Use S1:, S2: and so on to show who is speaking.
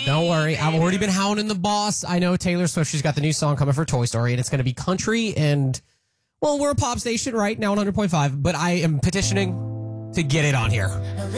S1: Don't worry. I've already been hounding the boss. I know Taylor Swift, she's got the new song coming for Toy Story, and it's going to be country. And, well, we're a pop station, right? Now 100.5. But I am petitioning to get it on here.